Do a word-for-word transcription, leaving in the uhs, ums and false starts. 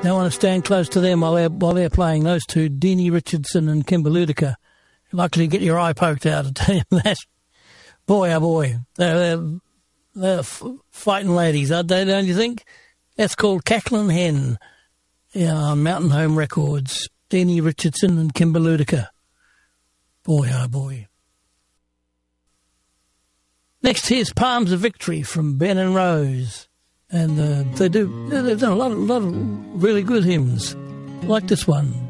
Don't want to stand close to them while they're, while they're playing. Those two, Deanie Richardson and Kimber Ludica, likely to get your eye poked out, I tell you that. Boy, oh boy, they're, they're, they're f- fighting ladies, aren't they, don't you think? That's called Cackling Hen, yeah, on Mountain Home Records. Deanie Richardson and Kimber Ludica. Boy, oh boy. Next, here's Palms of Victory from Ben and Rose. And uh, they do, they've done a lot, a lot of really good hymns, like this one.